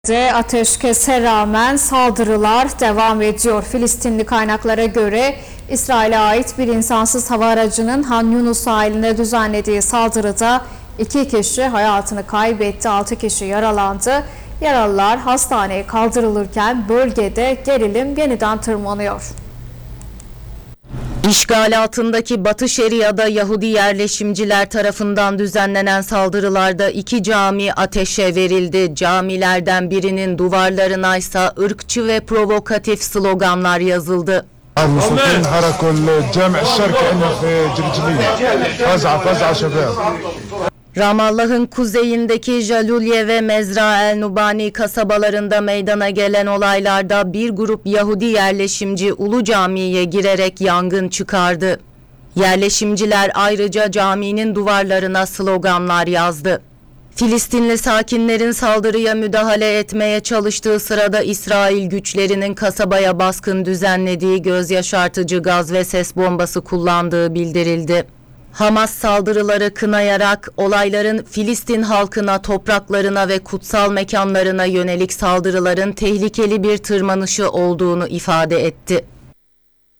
Ateşkese rağmen saldırılar devam ediyor. Filistinli kaynaklara göre İsrail'e ait bir insansız hava aracının Han Yunus sahiline düzenlediği saldırıda 2 kişi hayatını kaybetti, 6 kişi yaralandı. Yaralılar hastaneye kaldırılırken bölgede gerilim yeniden tırmanıyor. İşgal altındaki Batı Şeria'da Yahudi yerleşimciler tarafından düzenlenen saldırılarda 2 cami ateşe verildi. Camilerden birinin duvarlarına ise ırkçı ve provokatif sloganlar yazıldı. Ramallah'ın kuzeyindeki Jalulye ve Mezra el Nubani kasabalarında meydana gelen olaylarda bir grup Yahudi yerleşimci Ulu Cami'ye girerek yangın çıkardı. Yerleşimciler ayrıca caminin duvarlarına sloganlar yazdı. Filistinli sakinlerin saldırıya müdahale etmeye çalıştığı sırada İsrail güçlerinin kasabaya baskın düzenlediği, göz yaşartıcı gaz ve ses bombası kullandığı bildirildi. Hamas saldırıları kınayarak olayların Filistin halkına, topraklarına ve kutsal mekanlarına yönelik saldırıların tehlikeli bir tırmanışı olduğunu ifade etti.